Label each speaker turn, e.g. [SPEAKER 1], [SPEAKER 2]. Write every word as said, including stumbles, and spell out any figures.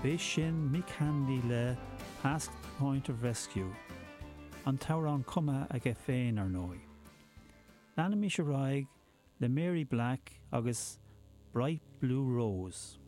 [SPEAKER 1] Bé sin Mick Handy le Past Point of Rescue, an tárán cuma a ge féin ar nói. Leanna mí se raig le Mary Black agus Bright Blue Rose.